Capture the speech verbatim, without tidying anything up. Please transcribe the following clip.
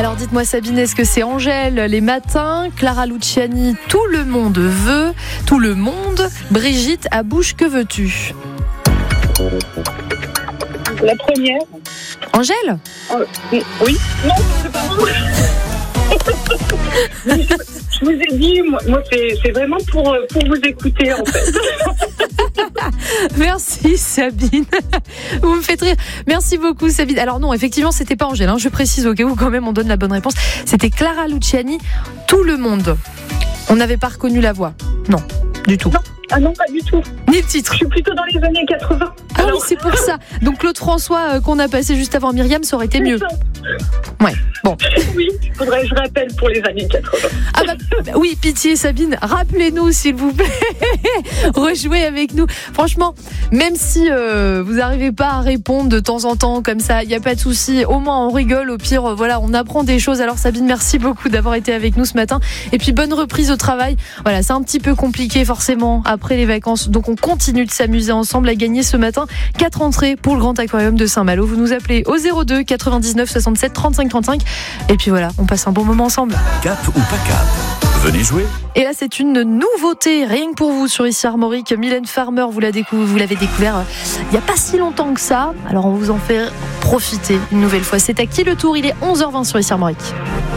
Alors dites-moi Sabine, est-ce que c'est Angèle les matins, Clara Luciani tout le monde veut, tout le monde, Brigitte à bouche que veux-tu? La première. Angèle? Euh, oui. Non, c'est pas moi. Je vous ai dit, moi, moi c'est, c'est vraiment pour, pour vous écouter en fait. Merci Sabine, vous me faites rire. Merci beaucoup Sabine. Alors non, effectivement, c'était pas Angèle, hein. Je précise au cas où quand même on donne la bonne réponse. C'était Clara Luciani, tout le monde. On n'avait pas reconnu la voix. Non, du tout. Non. Ah non, pas du tout. Ni le titre. Je suis plutôt dans les années quatre-vingts. Ah Alors... oui, c'est pour ça. Donc Claude François euh, qu'on a passé juste avant Myriam, ça aurait été mieux. Ouais, bon. Oui, il faudrait que je rappelle pour les années quatre-vingts. Ah bah, bah oui, pitié Sabine, rappelez-nous s'il vous plaît. Rejouez avec nous. Franchement, même si euh, vous n'arrivez pas à répondre de temps en temps comme ça, il n'y a pas de souci. Au moins on rigole, au pire, euh, voilà, on apprend des choses. Alors Sabine, merci beaucoup d'avoir été avec nous ce matin. Et puis bonne reprise au travail. Voilà, c'est un petit peu compliqué forcément après les vacances. Donc on continue de s'amuser ensemble à gagner ce matin quatre entrées pour le Grand Aquarium de Saint-Malo. Vous nous appelez au zéro deux quatre-vingt-dix-neuf soixante-sept trente-cinq trente-cinq. Et puis voilà, on passe un bon moment ensemble. Cap ou pas cap? Venez jouer. Et là, c'est une nouveauté, rien que pour vous sur Ici Armorique. Mylène Farmer, vous, la décou- vous l'avez découvert euh, il n'y a pas si longtemps que ça. Alors, on vous en fait profiter une nouvelle fois. C'est à qui le tour? Il est onze heures vingt sur Ici Armorique.